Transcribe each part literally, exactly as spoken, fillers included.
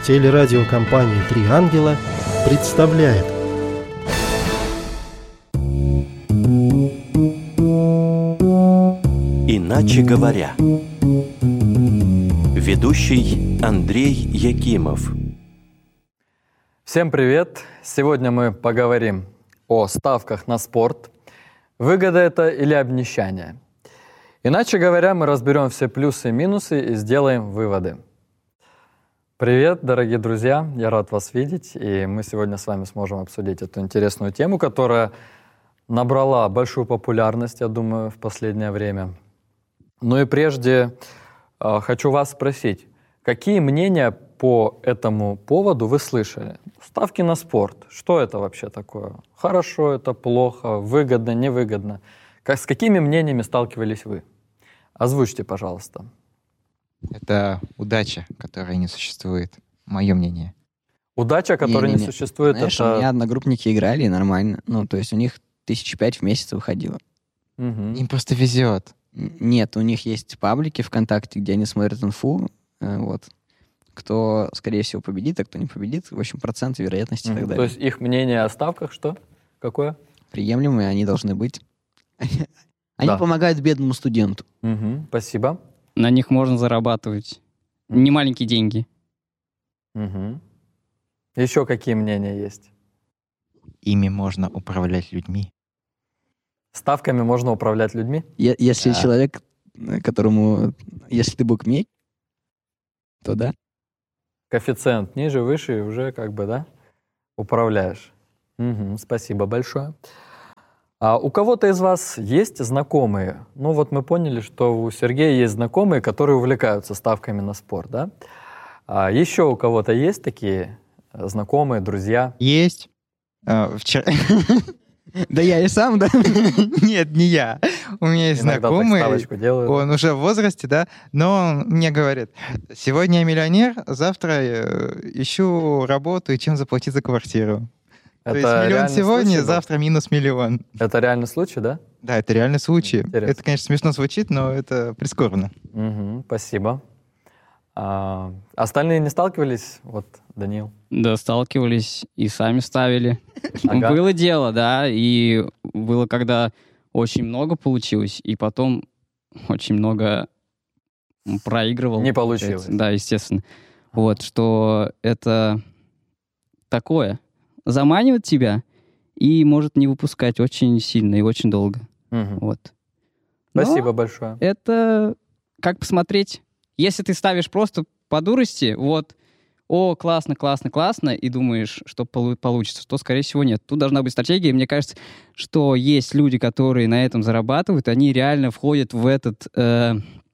Телерадиокомпания «Три ангела» представляет. Иначе говоря. Ведущий Андрей Якимов. Всем привет! Сегодня мы поговорим о ставках на спорт. Выгода это или обнищание? Иначе говоря, мы разберем все плюсы и минусы и сделаем выводы. Привет, дорогие друзья! Я рад вас видеть, и мы сегодня с вами сможем обсудить эту интересную тему, которая набрала большую популярность, я думаю, в последнее время. Ну и прежде э, хочу вас спросить, какие мнения по этому поводу вы слышали? Ставки на спорт. Что это вообще такое? Хорошо это, плохо, выгодно, невыгодно? Как, с какими мнениями сталкивались вы? Озвучьте, пожалуйста. Это удача, которая не существует. Мое мнение. Удача, которая не, не, не существует, Знаешь, это... у меня одногруппники играли и нормально. Ну, то есть у них тысячи пять в месяц выходило. Угу. Им просто везет. Нет, у них есть паблики ВКонтакте, где они смотрят инфу. Вот. Кто, скорее всего, победит, а кто не победит. В общем, проценты вероятности угу. и так далее. То есть их мнение о ставках что? Какое? Приемлемые они должны быть. Они да. помогают бедному студенту. Угу. Спасибо. На них можно зарабатывать немаленькие деньги. Угу. Еще какие мнения есть? Ими можно управлять людьми. Ставками можно управлять людьми? Е- если да. человек, которому... Если ты букмекер, то да. Коэффициент ниже, выше, уже как бы, да, управляешь. Угу. Спасибо большое. А у кого-то из вас есть знакомые? Ну вот мы поняли, что у Сергея есть знакомые, которые увлекаются ставками на спорт, да? А еще у кого-то есть такие знакомые, друзья? Есть. Вчера... Да я и сам, да? Нет, не я. У меня есть знакомый, он уже в возрасте, да, но он мне говорит, сегодня я миллионер, завтра ищу работу и чем заплатить за квартиру. Это То есть миллион сегодня, завтра минус миллион. Это реальный случай, да? Да, это реальный случай. Интересно. Это, конечно, смешно звучит, но это прискорбно. Угу, спасибо. А, остальные не сталкивались? Вот, Даниил. Да, сталкивались и сами ставили. Ага. Было дело, да, и было, когда очень много получилось, и потом очень много проигрывал. Не получилось. Это, да, естественно. Вот, что это такое. Заманивает тебя и может не выпускать очень сильно и очень долго. Угу. Вот. Спасибо Но большое. Это как посмотреть. Если ты ставишь просто по дурости, вот, о, классно, классно, классно, и думаешь, что полу- получится, то, скорее всего, нет. Тут должна быть стратегия. Мне кажется, что есть люди, которые на этом зарабатывают, они реально входят в, этот, э,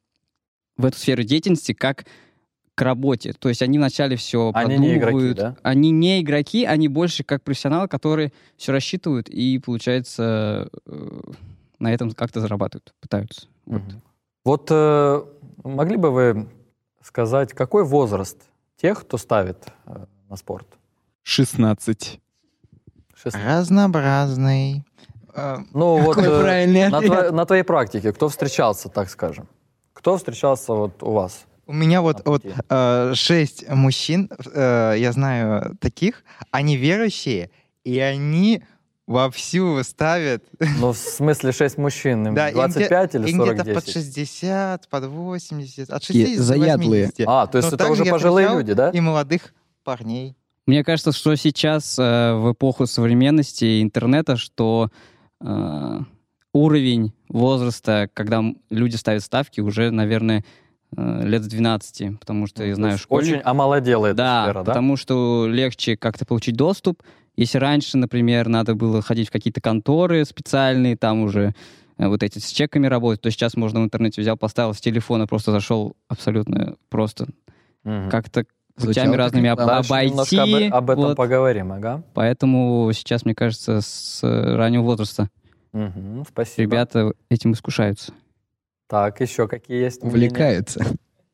в эту сферу деятельности как к работе. То есть они вначале все они продумывают. Не игроки, да? Они не игроки, они больше как профессионалы, которые все рассчитывают и, получается, э, на этом как-то зарабатывают, пытаются. Угу. Вот, вот э, могли бы вы сказать, какой возраст тех, кто ставит э, на спорт? шестнадцать. шестнадцать. Разнообразный. Ну вот э, на, тво- на твоей практике кто встречался, так скажем? Кто встречался вот у вас? У меня вот, вот э, шесть мужчин, э, я знаю таких, они верующие, и они вовсю ставят. Ну, в смысле шесть мужчин, им да, двадцать пять им или сорок где-то десять? под шестьдесят, под восемьдесят, от шестидесяти до заядлые. восьмидесяти. А, то есть Но это уже пожилые люди, да? И молодых парней. Мне кажется, что сейчас э, в эпоху современности и интернета, что э, уровень возраста, когда люди ставят ставки, уже, наверное, э, лет с двенадцати, потому что, ну, я знаю, школьник... Очень омолодела эта да, сфера, да? потому что легче как-то получить доступ. Если раньше, например, надо было ходить в какие-то конторы специальные, там уже э, вот эти с чеками работать, то сейчас можно в интернете взял, поставил с телефона, просто зашел абсолютно просто. Угу. Как-то путями разными об, обойти. Немножко об, об этом вот. Поговорим, ага. Поэтому сейчас, мне кажется, с раннего возраста угу, спасибо. ребята этим искушаются. Так, еще какие есть? Увлекаются.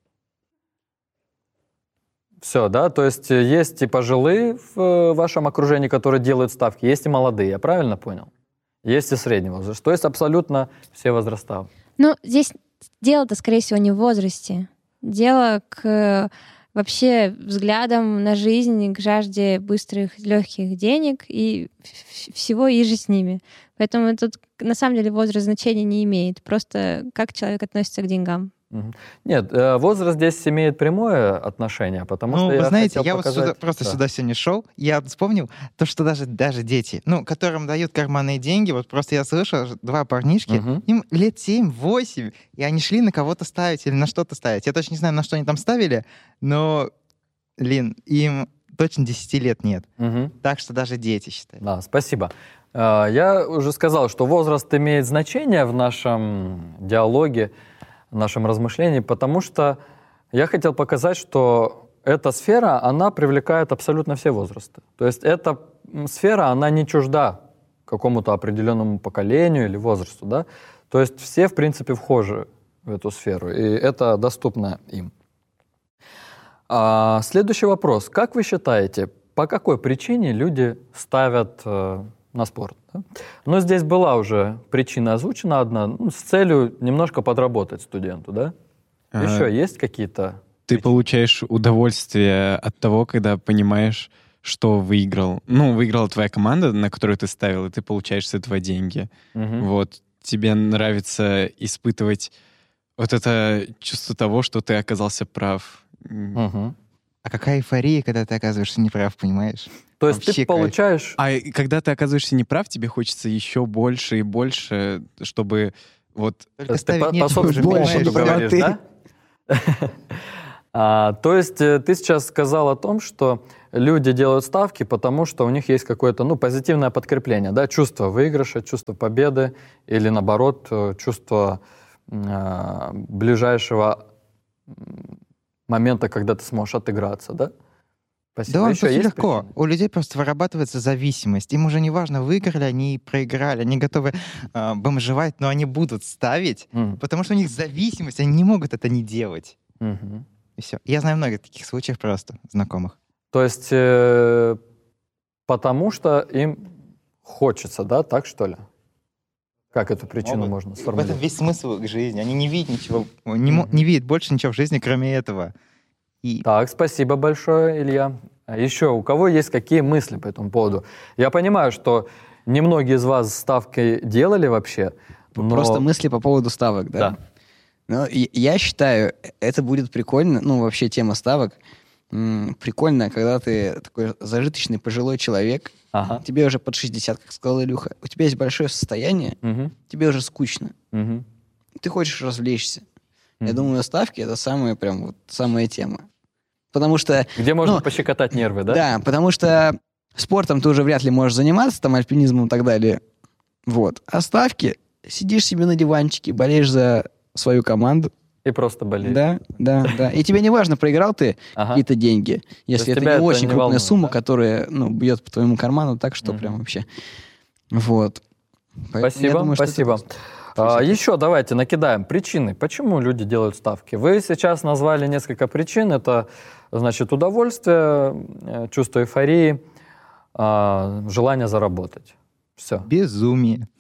Все, да? То есть есть и пожилые в вашем окружении, которые делают ставки, есть и молодые, я правильно понял? Есть и средний возраст. То есть абсолютно все возраста. Ну, здесь дело-то, скорее всего, не в возрасте. Дело к вообще взглядом на жизнь, к жажде быстрых, легких денег и всего и же с ними. Поэтому тут на самом деле возраст значения не имеет. Просто как человек относится к деньгам. Нет, возраст здесь имеет прямое отношение, потому ну, что вы я знаете, я показать... вот сюда, просто да. сюда сегодня шел, я вспомнил то, что даже, даже дети, ну, которым дают карманные деньги, вот просто я слышал, два парнишки, угу. им лет семь-восемь, и они шли на кого-то ставить или на что-то ставить. Я точно не знаю, на что они там ставили, но, Лин, им точно десяти лет нет. Угу. Так что даже дети считают. Да, спасибо. Я уже сказал, что возраст имеет значение в нашем диалоге, в нашем размышлении, потому что я хотел показать, что эта сфера, она привлекает абсолютно все возрасты. То есть эта сфера, она не чужда какому-то определенному поколению или возрасту, да? То есть все, в принципе, вхожи в эту сферу, и это доступно им. А, следующий вопрос. Как вы считаете, по какой причине люди ставят э, на спорт? Да? Ну, здесь была уже причина озвучена одна, ну, с целью немножко подработать студенту, да? А, Еще есть какие-то? Ты причины? Получаешь удовольствие от того, когда понимаешь, что выиграл. Ну, выиграла твоя команда, на которую ты ставил, и ты получаешь с этого деньги. Угу. Вот. Тебе нравится испытывать вот это чувство того, что ты оказался прав. Угу. А какая эйфория, когда ты оказываешься неправ, понимаешь? То есть Вообще ты получаешь... А когда ты оказываешься неправ, тебе хочется еще больше и больше, чтобы вот... Только ты по, по собственному опыту говоришь, да? а, то есть ты сейчас сказал о том, что люди делают ставки, потому что у них есть какое-то, ну, позитивное подкрепление, да, чувство выигрыша, чувство победы или, наоборот, чувство э, ближайшего момента, когда ты сможешь отыграться, да? Спасибо. Да, он просто легко. Причины? У людей просто вырабатывается зависимость. Им уже не важно, выиграли они и проиграли. Они готовы э, бомжевать, но они будут ставить, mm. потому что у них зависимость, они не могут это не делать. Mm-hmm. И все. Я знаю много таких случаев просто, знакомых. То есть э, потому что им хочется, да, так что ли? Как эту причину Могут. можно сформулировать? В этом весь смысл их жизни. Они не видят ничего, не, mm-hmm. не видят больше ничего в жизни, кроме этого. И... Так, спасибо большое, Илья. А еще у кого есть какие мысли по этому поводу? Я понимаю, что немногие из вас ставки делали вообще, но... Просто мысли по поводу ставок, да? Да. Ну, я считаю, это будет прикольно, ну, вообще тема ставок, м- прикольно, когда ты такой зажиточный пожилой человек, ага. тебе уже под шестьдесят, как сказал Илюха, у тебя есть большое состояние, угу. тебе уже скучно, угу. ты хочешь развлечься. Mm-hmm. Я думаю, ставки — это самая прям вот самая тема. Потому что... Где можно ну, пощекотать нервы, да? Да, потому что спортом ты уже вряд ли можешь заниматься, там, альпинизмом и так далее. Вот. А ставки — сидишь себе на диванчике, болеешь за свою команду. И просто болеешь. Да, да, да. И тебе не важно, проиграл ты ага. какие-то деньги, если это не это очень не крупная волнует, сумма, да? которая, ну, бьет по твоему карману так, что mm-hmm. прям вообще... Вот. Поэтому спасибо, думаю, спасибо. Это... А, еще давайте накидаем причины, почему люди делают ставки. Вы сейчас назвали несколько причин. Это, значит, удовольствие, чувство эйфории, желание заработать. Все. Безумие.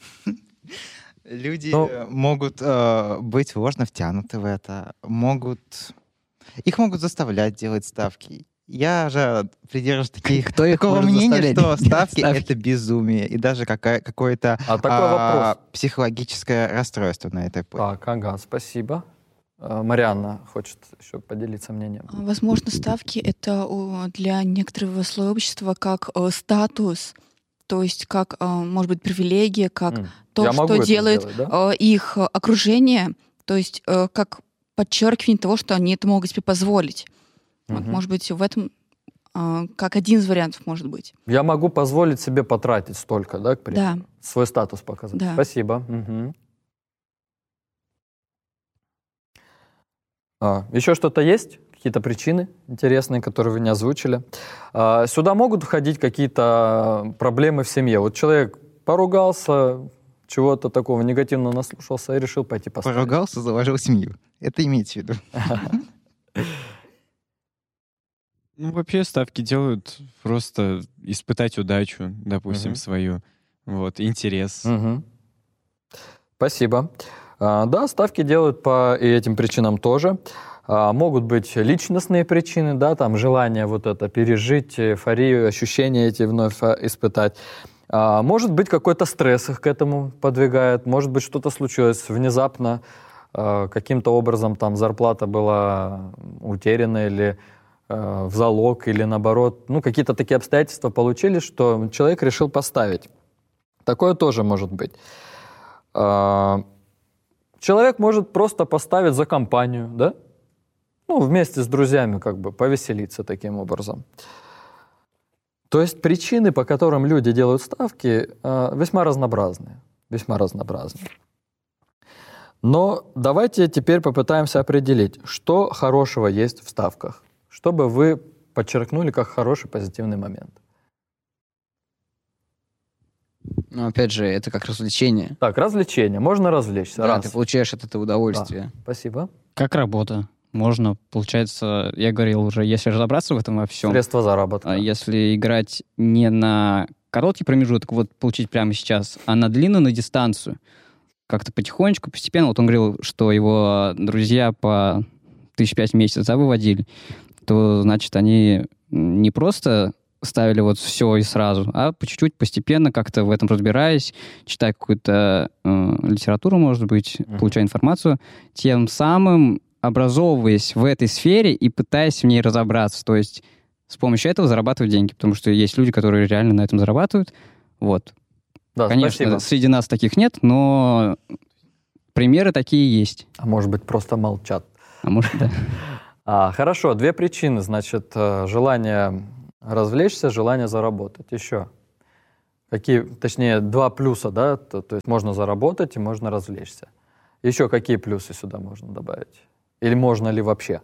Люди ну, могут э, быть ложно втянуты в это, могут... Их могут заставлять делать ставки. Я же придерживаюсь таких, Кто такого мнения, что ставки — это безумие. И даже какая, какое-то а а, психологическое расстройство на этой почве. Так, ага, спасибо. Марианна хочет еще поделиться мнением. Возможно, ставки — это для некоторого слоя общества как статус, то есть как, может быть, привилегия, как mm. то, Я что делает сделать, да? их окружение, то есть как подчеркивание того, что они это могут себе позволить. Вот, угу. Может быть, в этом э, как один из вариантов может быть. Я могу позволить себе потратить столько, да, к примеру? Да. Свой статус показать. Да. Спасибо. Угу. А, еще что-то есть? Какие-то причины интересные, которые вы не озвучили? А, сюда могут входить какие-то проблемы в семье. Вот человек поругался, чего-то такого негативного наслушался и решил пойти поставить. Поругался, заложил семью. Это имеется в виду. Ну, вообще ставки делают просто испытать удачу, допустим, uh-huh. свою. Вот, интерес. Uh-huh. Спасибо. А, да, ставки делают по и этим причинам тоже. Могут быть личностные причины, да, там желание вот это пережить, эйфорию, ощущения эти вновь испытать. Может быть, какой-то стресс их к этому подвигает, может быть, что-то случилось внезапно, каким-то образом там зарплата была утеряна или в залог, или наоборот, ну, какие-то такие обстоятельства получились, что человек решил поставить. Такое тоже может быть. Человек может просто поставить за компанию, да? Ну, вместе с друзьями как бы повеселиться таким образом. То есть причины, по которым люди делают ставки, весьма разнообразные. Весьма разнообразные. Но давайте теперь попытаемся определить, что хорошего есть в ставках, чтобы вы подчеркнули как хороший позитивный момент. Ну, опять же, это как развлечение. Так, развлечение. Можно развлечься. Да, Раз. ты получаешь от этого удовольствие. Да. Спасибо. Как работа. Можно, получается, я говорил уже, если разобраться в этом во всем... Средства заработка. Если играть не на короткий промежуток, вот получить прямо сейчас, а на длинную, на дистанцию, как-то потихонечку, постепенно. Вот он говорил, что его друзья по тысяч пять в месяц да, выводили, то, значит, они не просто ставили вот все и сразу, а по чуть-чуть, постепенно, как-то в этом разбираясь, читая какую-то э, литературу, может быть, mm-hmm. получая информацию, тем самым образовываясь в этой сфере и пытаясь в ней разобраться. То есть с помощью этого зарабатывать деньги, потому что есть люди, которые реально на этом зарабатывают. Вот. Да, конечно, спасибо. Среди нас таких нет, но примеры такие есть. А может быть, просто молчат. А может, да. А, хорошо, две причины. Значит, желание развлечься, желание заработать. Еще. Какие, точнее, два плюса, да? То, то есть можно заработать и можно развлечься. Еще какие плюсы сюда можно добавить? Или можно ли вообще?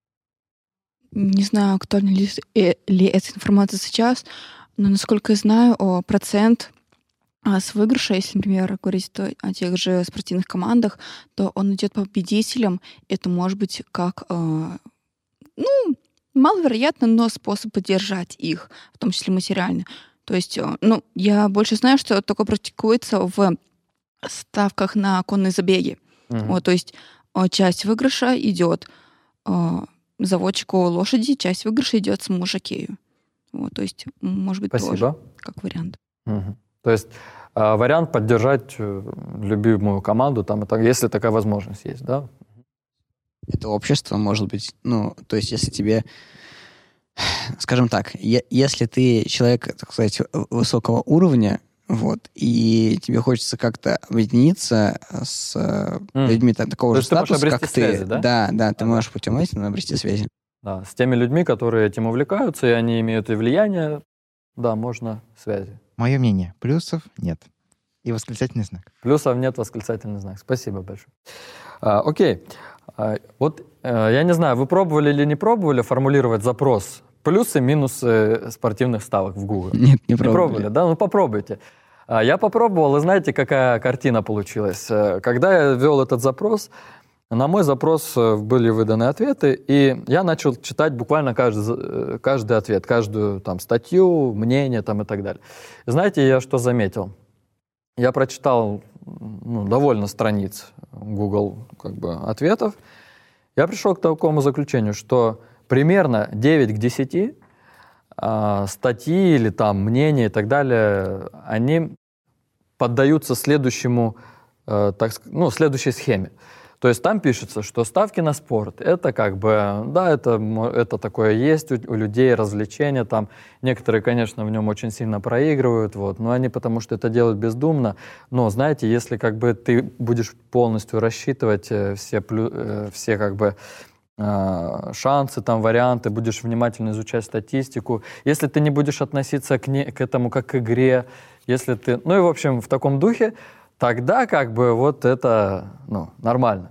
Не знаю, актуальна ли, э, ли эта информация сейчас, но, насколько я знаю, о, процент а, с выигрыша, если, например, говорить то, о тех же спортивных командах, то он идет победителям. Это может быть как, э, ну, маловероятно, но способ поддержать их, в том числе материально. То есть, э, ну, я больше знаю, что такое практикуется в ставках на конные забеги. Mm-hmm. Вот, то есть часть выигрыша идет э, заводчику лошади, часть выигрыша идет самому жокею. Вот, то есть, может быть, Спасибо. тоже как вариант. Угу. То есть э, вариант поддержать э, любимую команду, там, это, если такая возможность есть, да? Это общество, может быть, ну, то есть, если тебе, скажем так, е- если ты человек, так сказать, высокого уровня, вот, и тебе хочется как-то объединиться с mm. людьми там, такого то же статуса, как связи, ты. Да, да, да ты а, можешь путем этим обрести связи. Да, с теми людьми, которые этим увлекаются, и они имеют и влияние, да, можно связи. Мое мнение, плюсов нет. И восклицательный знак. Плюсов нет, восклицательный знак. Спасибо большое. А, окей. А, вот а, я не знаю, вы пробовали или не пробовали формулировать запрос плюсы, минусы спортивных ставок в Google? Нет, не пробовали. Не пробовали, да? Ну попробуйте. Я попробовал, и знаете, какая картина получилась? Когда я ввел этот запрос, на мой запрос были выданы ответы, и я начал читать буквально каждый, каждый ответ, каждую там, статью, мнение там, и так далее. И знаете, я что заметил? Я прочитал ну, довольно страниц Google как бы, ответов. Я пришел к такому заключению, что примерно девять к десяти э, статьи или там мнения и так далее, они поддаются следующему, э, так, ну, следующей схеме. То есть там пишется, что ставки на спорт, это как бы, да, это, это такое есть у, у людей, развлечения, там некоторые, конечно, в нем очень сильно проигрывают, вот, но они потому что это делают бездумно, но, знаете, если как бы ты будешь полностью рассчитывать все, плю, все как бы шансы, там, варианты, будешь внимательно изучать статистику, если ты не будешь относиться к, не, к этому как к игре, если ты, ну и в общем в таком духе, тогда как бы вот это, ну, нормально.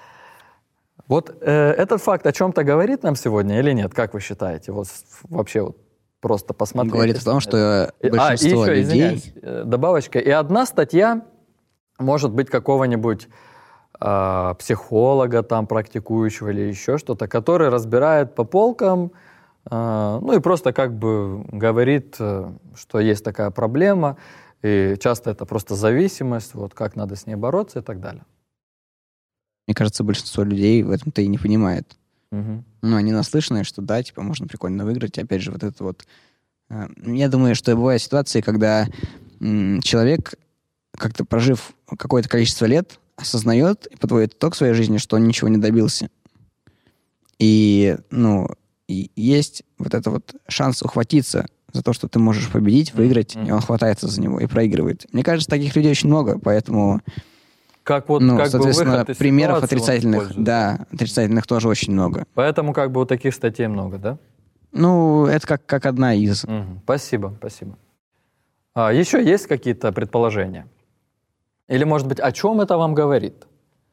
Вот э, этот факт о чем-то говорит нам сегодня или нет? Как вы считаете? Вот вообще вот просто посмотрите. Говорит о том, что большинство а, и еще, людей... Извиняюсь, добавочка. И одна статья может быть какого-нибудь э, психолога там практикующего или еще что-то, который разбирает по полкам, э, ну и просто как бы говорит, э, что есть такая проблема, и часто это просто зависимость, вот как надо с ней бороться и так далее. Мне кажется, большинство людей в этом-то и не понимает. Угу. Ну, они наслышаны, что да, типа, можно прикольно выиграть. Опять же, вот это вот... Э, я думаю, что бывают ситуации, когда м, человек, как-то прожив какое-то количество лет, осознает и подводит итог своей жизни, что он ничего не добился. И, ну, и есть вот этот вот шанс ухватиться за то, что ты можешь победить, выиграть, mm-hmm. и он хватается за него и проигрывает. Мне кажется, таких людей очень много, поэтому... Как вот, ну, как соответственно, бы примеров отрицательных, да, отрицательных тоже очень много. Поэтому как бы вот таких статей много, да? Ну, это как, как одна из. Угу. Спасибо, спасибо. А, еще есть какие-то предположения? Или, может быть, о чем это вам говорит?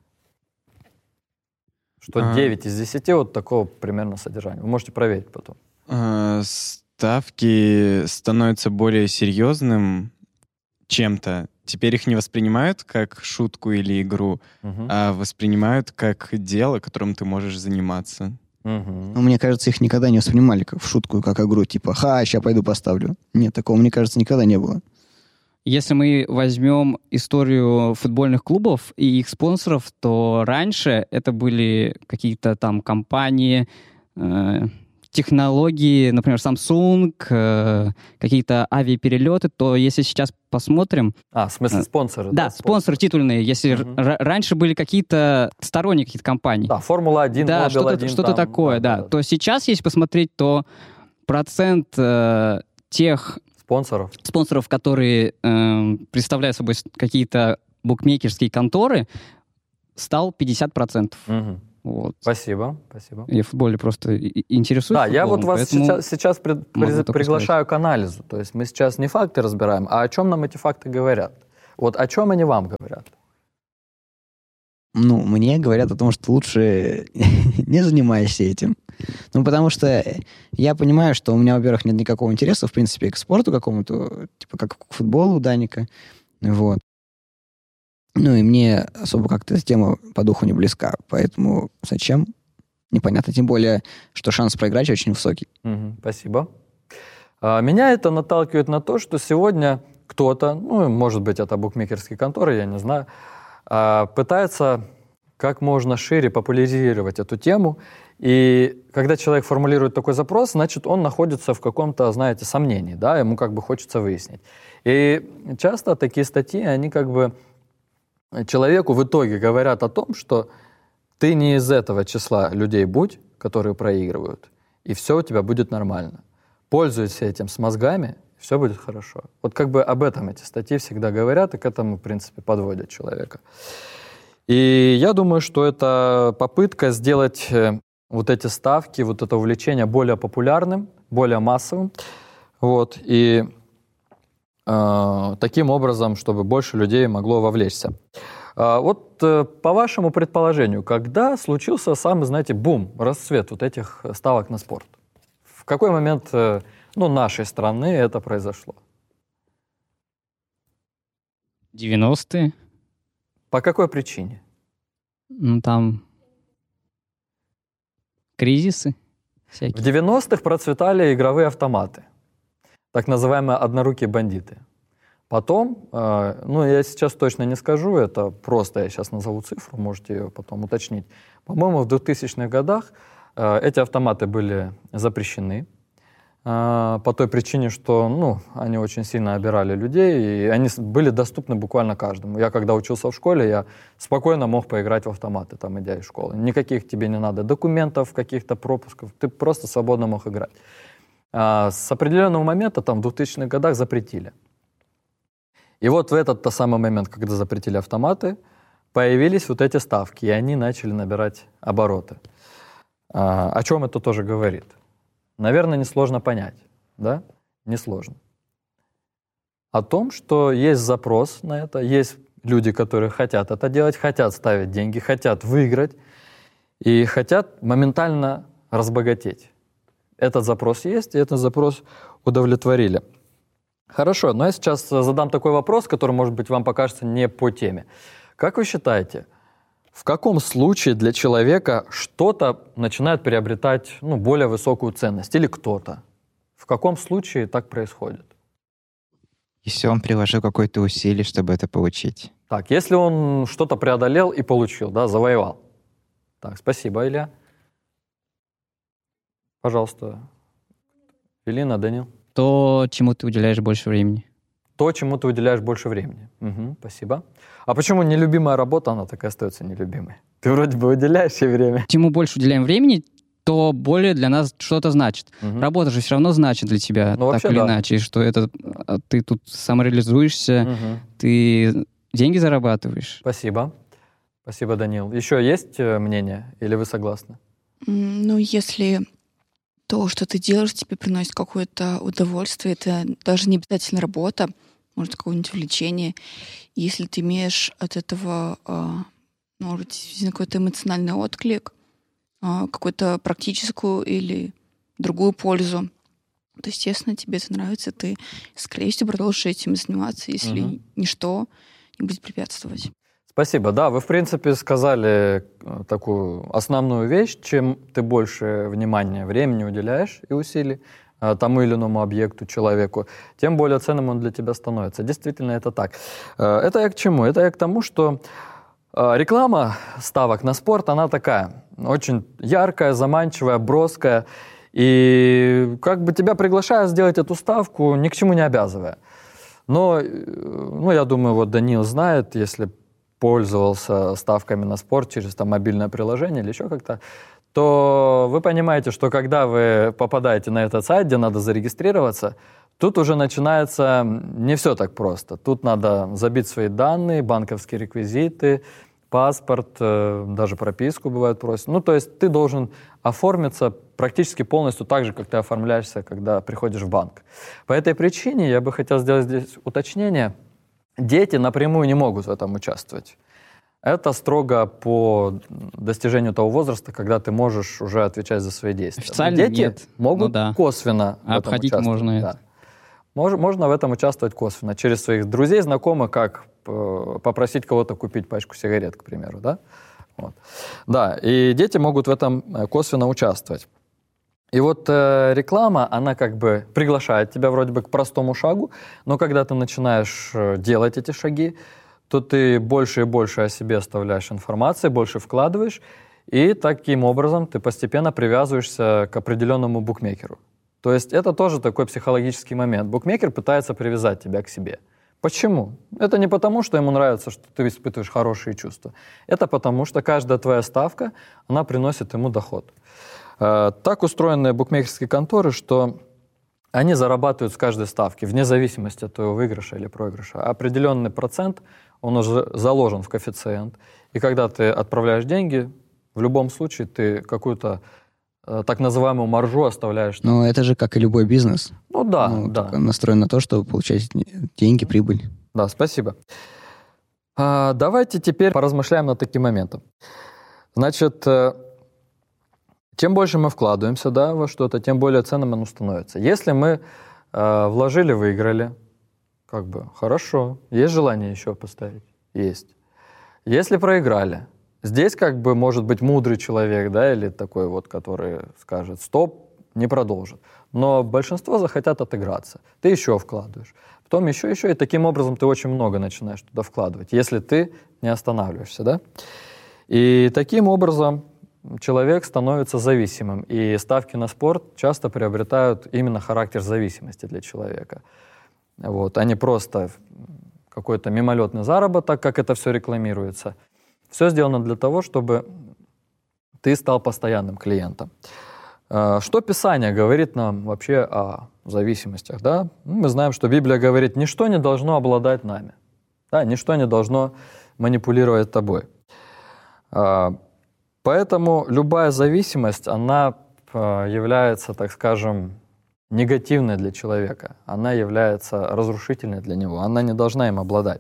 Что а... девять из десяти вот такого примерно содержания. Вы можете проверить потом. А, ставки становятся более серьезным чем-то. Теперь их не воспринимают как шутку или игру, угу. а воспринимают как дело, которым ты можешь заниматься. Угу. Ну, мне кажется, их никогда не воспринимали как в шутку, как игру, типа «Ха, сейчас пойду поставлю». Нет, такого, мне кажется, никогда не было. Если мы возьмем историю футбольных клубов и их спонсоров, то раньше это были какие-то там компании, э, технологии, например, Samsung, э, какие-то авиаперелеты, то если сейчас посмотрим... А, в смысле спонсоры? Да, да спонсоры титульные. Если угу. р- раньше были какие-то сторонние какие-то компании. Да, Формула-один, да, что-то, один, что-то там, такое, да, да, да. То сейчас, если посмотреть, то процент э, тех... Спонсоров. Спонсоров, которые э, представляют собой какие-то букмекерские конторы, стал пятьдесят процентов. Угу. Вот. Спасибо, спасибо. Я в футболе просто интересуюсь. Да, футболом, я вот вас сейчас, сейчас пред, при, приглашаю сказать. к анализу. То есть мы сейчас не факты разбираем, а о чем нам эти факты говорят. Вот о чем они вам говорят? Ну, мне говорят о том, что лучше не занимайся этим. Ну, потому что я понимаю, что у меня, во-первых, нет никакого интереса, в принципе, к спорту какому-то, типа как к футболу у Даника. Вот. Ну, и мне особо как-то эта тема по духу не близка. Поэтому зачем? Непонятно. Тем более, что шанс проиграть очень высокий. Угу, спасибо. А, меня это наталкивает на то, что сегодня кто-то, ну, может быть, это букмекерские конторы, я не знаю, а, пытается как можно шире популяризировать эту тему. И когда человек формулирует такой запрос, значит, он находится в каком-то, знаете, сомнении, да, ему как бы хочется выяснить. И часто такие статьи, они как бы человеку в итоге говорят о том, что ты не из этого числа людей будь, которые проигрывают, и все у тебя будет нормально. Пользуйся этим с мозгами, все будет хорошо. Вот как бы об этом эти статьи всегда говорят, и к этому, в принципе, подводят человека. И я думаю, что это попытка сделать вот эти ставки, вот это увлечение более популярным, более массовым, вот, и э, таким образом, чтобы больше людей могло вовлечься. Э, вот э, по вашему предположению, когда случился самый, знаете, бум, расцвет вот этих ставок на спорт? В какой момент э, ну, нашей страны это произошло? девяностые. По какой причине? Ну, там кризисы всякие. В девяностых процветали игровые автоматы, так называемые однорукие бандиты. Потом, э, ну, я сейчас точно не скажу, это просто я сейчас назову цифру, можете ее потом уточнить. По-моему, в двухтысячных годах э, эти автоматы были запрещены. По той причине, что ну, они очень сильно обирали людей, и они были доступны буквально каждому. Я когда учился в школе, я спокойно мог поиграть в автоматы, там, идя из школы. Никаких тебе не надо документов, каких-то пропусков, ты просто свободно мог играть. А с определенного момента, там, в двухтысячных годах запретили. И вот в этот-то самый момент, когда запретили автоматы, появились вот эти ставки, и они начали набирать обороты. А, о чем это тоже говорит? Наверное, несложно понять, да? Несложно. О том, что есть запрос на это, есть люди, которые хотят это делать, хотят ставить деньги, хотят выиграть и хотят моментально разбогатеть. Этот запрос есть, и этот запрос удовлетворили. Хорошо, но я сейчас задам такой вопрос, который, может быть, вам покажется не по теме. Как вы считаете, в каком случае для человека что-то начинает приобретать ну, более высокую ценность или кто-то? В каком случае так происходит? Если он приложил какое-то усилие, чтобы это получить. Так, если он что-то преодолел и получил, да, завоевал. Так, спасибо, Илья. Пожалуйста. Элина, Данил. То, чему ты уделяешь больше времени. То, чему ты уделяешь больше времени. Угу, спасибо. А почему нелюбимая работа, она так и остается нелюбимой? Ты вроде бы уделяешь ей время. Чему больше уделяем времени, то более для нас что-то значит. Угу. Работа же все равно значит для тебя, ну, так или да. иначе, что это ты тут самореализуешься, угу. ты деньги зарабатываешь. Спасибо. Спасибо, Данил. Еще есть мнение, или вы согласны? Ну, если то, что ты делаешь, тебе приносит какое-то удовольствие, это даже не обязательно работа, может, какое-нибудь увлечение. Если ты имеешь от этого, может быть, какой-то эмоциональный отклик, какую-то практическую или другую пользу, то, естественно, тебе это нравится, ты, скорее всего, продолжишь этим заниматься, если угу. ничто не будет препятствовать. Спасибо. Да, вы, в принципе, сказали такую основную вещь, чем ты больше внимания, времени уделяешь и усилий тому или иному объекту, человеку, тем более ценным он для тебя становится. Действительно, это так. Это я к чему? Это я к тому, что реклама ставок на спорт, она такая, очень яркая, заманчивая, броская, и как бы тебя приглашают сделать эту ставку, ни к чему не обязывая. Но, ну, я думаю, вот Данил знает, если пользовался ставками на спорт через там, мобильное приложение или еще как-то, то вы понимаете, что когда вы попадаете на этот сайт, где надо зарегистрироваться, тут уже начинается не все так просто. Тут надо забить свои данные, банковские реквизиты, паспорт, даже прописку бывает просят. Ну, то есть ты должен оформиться практически полностью так же, как ты оформляешься, когда приходишь в банк. По этой причине я бы хотел сделать здесь уточнение. Дети напрямую не могут в этом участвовать. Это строго по достижению того возраста, когда ты можешь уже отвечать за свои действия. Официально дети нет. могут ну, да. косвенно а в этом обходить участвовать. можно да. это. Можно, можно в этом участвовать косвенно. Через своих друзей, знакомых, как попросить кого-то купить пачку сигарет, к примеру. Да? Вот. Да, и дети могут в этом косвенно участвовать. И вот э, реклама, она как бы приглашает тебя вроде бы к простому шагу, но когда ты начинаешь делать эти шаги, то ты больше и больше о себе оставляешь информации, больше вкладываешь, и таким образом ты постепенно привязываешься к определенному букмекеру. То есть это тоже такой психологический момент. Букмекер пытается привязать тебя к себе. Почему? Это не потому, что ему нравится, что ты испытываешь хорошие чувства. Это потому, что каждая твоя ставка, она приносит ему доход. Так устроены букмекерские конторы, что они зарабатывают с каждой ставки, вне зависимости от твоего выигрыша или проигрыша. Определенный процент, он уже заложен в коэффициент. И когда ты отправляешь деньги, в любом случае ты какую-то э, так называемую маржу оставляешь. Но это же как и любой бизнес. Ну да, ну, да. Настроен на то, чтобы получать деньги, прибыль. Да, спасибо. А, давайте теперь поразмышляем над таким моментом. Значит, э, чем больше мы вкладываемся да, во что-то, тем более ценным оно становится. Если мы э, вложили, выиграли, как бы хорошо. Есть желание еще поставить? Есть. Если проиграли, здесь как бы может быть мудрый человек, да, или такой вот, который скажет стоп, не продолжит. Но большинство захотят отыграться. Ты еще вкладываешь. Потом еще, еще, и таким образом ты очень много начинаешь туда вкладывать, если ты не останавливаешься, да. И таким образом человек становится зависимым. И ставки на спорт часто приобретают именно характер зависимости для человека. Вот, а не просто какой-то мимолетный заработок, как это все рекламируется. Все сделано для того, чтобы ты стал постоянным клиентом. Что Писание говорит нам вообще о зависимостях? Да? Мы знаем, что Библия говорит, ничто не должно обладать нами. Да? Ничто не должно манипулировать тобой. Поэтому любая зависимость, она является, так скажем, негативной для человека. Она является разрушительной для него. Она не должна им обладать.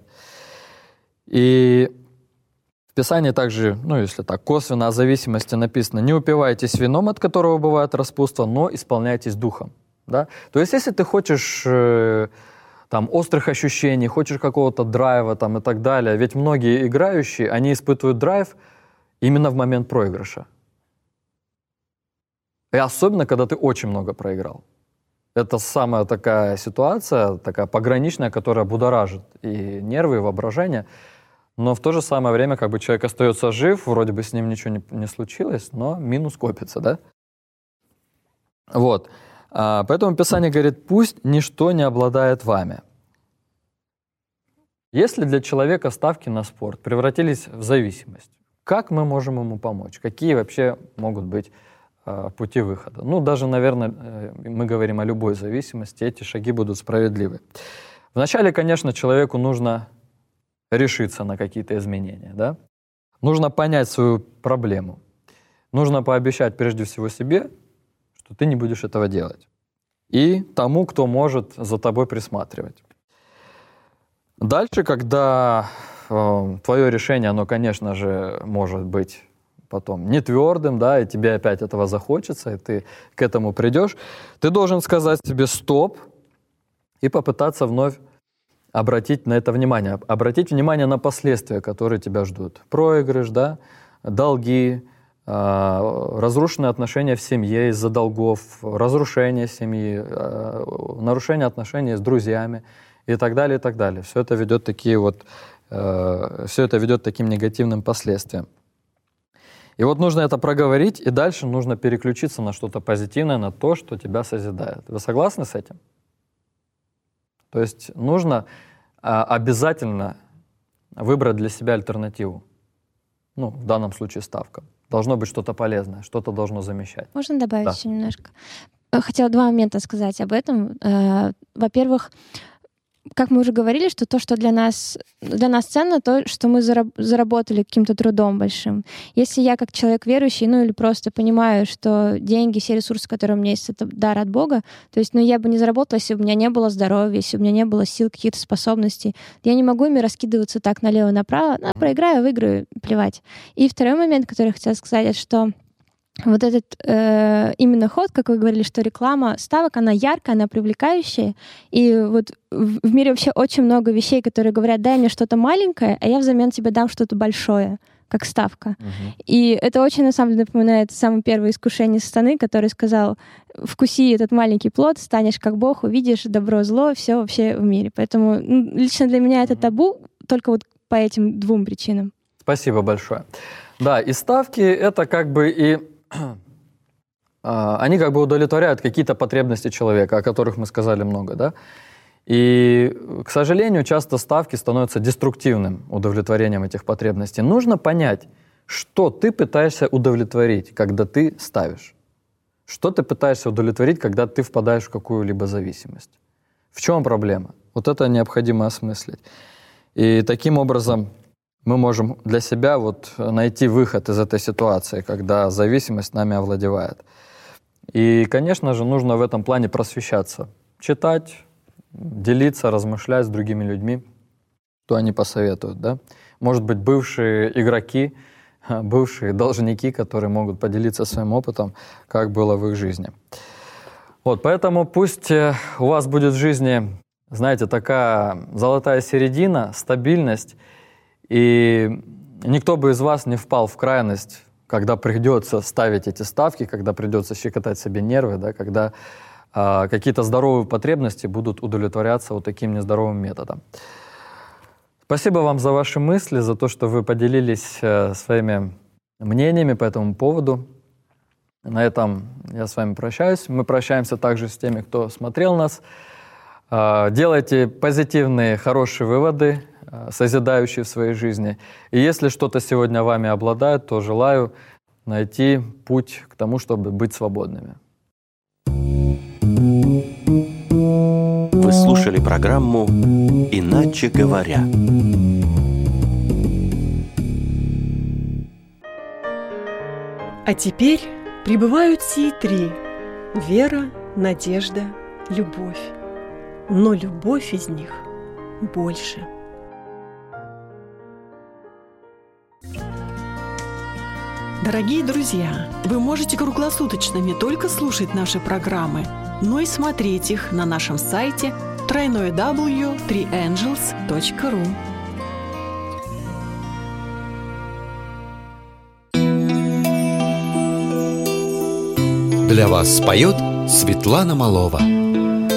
И в Писании также, ну, если так, косвенно о зависимости написано: «Не упивайтесь вином, от которого бывает распутство, но исполняйтесь духом». Да? То есть, если ты хочешь э, там, острых ощущений, хочешь какого-то драйва там, и так далее, ведь многие играющие, они испытывают драйв именно в момент проигрыша. И особенно, когда ты очень много проиграл. Это самая такая ситуация, такая пограничная, которая будоражит и нервы, и воображение. Но в то же самое время как бы человек остается жив, вроде бы с ним ничего не, не случилось, но минус копится, да? Вот. Поэтому Писание говорит, пусть ничто не обладает вами. Если для человека ставки на спорт превратились в зависимость, как мы можем ему помочь? Какие вообще могут быть э, пути выхода? Ну, даже, наверное, э, мы говорим о любой зависимости, эти шаги будут справедливы. Вначале, конечно, человеку нужно решиться на какие-то изменения, да? Нужно понять свою проблему. Нужно пообещать прежде всего себе, что ты не будешь этого делать. И тому, кто может за тобой присматривать. Дальше, когда э, твое решение, оно, конечно же, может быть потом не твердым, да, и тебе опять этого захочется, и ты к этому придешь, ты должен сказать себе «стоп» и попытаться вновь обратить на это внимание. Обратить внимание на последствия, которые тебя ждут. Проигрыш, да, долги, разрушенные отношения в семье из-за долгов, разрушение семьи, нарушение отношений с друзьями и так далее, и так далее. Все это ведет такие вот, все это ведет к таким негативным последствиям. И вот нужно это проговорить, и дальше нужно переключиться на что-то позитивное, на то, что тебя созидает. Вы согласны с этим? То есть нужно обязательно выбрать для себя альтернативу. Ну, в данном случае ставка. Должно быть что-то полезное, что-то должно замещать. Можно добавить да. еще немножко? Хотела два момента сказать об этом. Во-первых, как мы уже говорили, что то, что для нас, для нас ценно, то, что мы заработали каким-то трудом большим. Если я как человек верующий, ну или просто понимаю, что деньги, все ресурсы, которые у меня есть, это дар от Бога, то есть, ну я бы не заработала, если бы у меня не было здоровья, если бы у меня не было сил, каких-то способностей. Я не могу ими раскидываться так налево-направо. Ну, проиграю, выиграю, плевать. И второй момент, который я хотела сказать, это что вот этот э, именно ход, как вы говорили, что реклама ставок, она яркая, она привлекающая. И вот в, в мире вообще очень много вещей, которые говорят, дай мне что-то маленькое, а я взамен тебе дам что-то большое, как ставка. Uh-huh. И это очень, на самом деле, напоминает самое первое искушение сатаны, который сказал, вкуси этот маленький плод, станешь как Бог, увидишь добро, зло, все вообще в мире. Поэтому ну, лично для меня это табу только вот по этим двум причинам. Спасибо большое. Да, и ставки — это как бы и они как бы удовлетворяют какие-то потребности человека, о которых мы сказали много, да? И, к сожалению, часто ставки становятся деструктивным удовлетворением этих потребностей. Нужно понять, что ты пытаешься удовлетворить, когда ты ставишь. Что ты пытаешься удовлетворить, когда ты впадаешь в какую-либо зависимость. В чем проблема? Вот это необходимо осмыслить. И таким образом мы можем для себя вот найти выход из этой ситуации, когда зависимость нами овладевает. И, конечно же, нужно в этом плане просвещаться. Читать, делиться, размышлять с другими людьми, что они посоветуют. Да? Может быть, бывшие игроки, бывшие должники, которые могут поделиться своим опытом, как было в их жизни. Вот, поэтому пусть у вас будет в жизни, знаете, такая золотая середина, стабильность, и никто бы из вас не впал в крайность, когда придется ставить эти ставки, когда придется щекотать себе нервы, да, когда э, какие-то здоровые потребности будут удовлетворяться вот таким нездоровым методом. Спасибо вам за ваши мысли, за то, что вы поделились э, своими мнениями по этому поводу. На этом я с вами прощаюсь. Мы прощаемся также с теми, кто смотрел нас. Э, делайте позитивные, хорошие выводы, созидающие в своей жизни. И если что-то сегодня вами обладает, то желаю найти путь к тому, чтобы быть свободными. Вы слушали программу «Иначе говоря». А теперь прибывают сии три – вера, надежда, любовь. Но любовь из них больше. Дорогие друзья, вы можете круглосуточно не только слушать наши программы, но и смотреть их на нашем сайте дабл ю дабл ю дабл ю точка три энджелс точка ру. Для вас споет Светлана Малова.